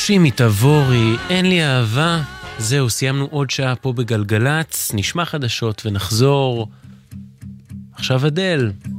שימי תבורי, אין לי אהבה. זהו, סיימנו עוד שעה פה בגלגלץ, נשמע חדשות ונחזור. עכשיו אדל.